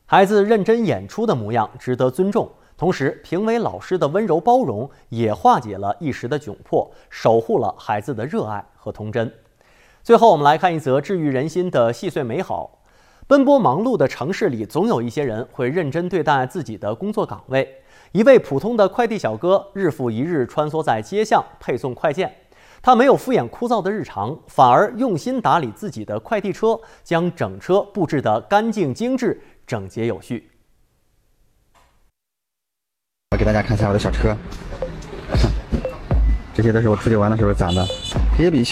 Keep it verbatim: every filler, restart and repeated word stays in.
孩子认真演出的模样值得尊重，同时评委老师的温柔包容也化解了一时的窘迫，守护了孩子的热爱和童真。最后，我们来看一则治愈人心的细碎美好。奔波忙碌的城市里，总有一些人会认真对待自己的工作岗位。一位普通的快递小哥，日复一日穿梭在街巷配送快件。他没有敷衍枯燥的日常，反而用心打理自己的快递车，将整车布置得干净精致、整洁有序。 我给大家看一下我的小车，这些都是我出去玩的时候攒的，也比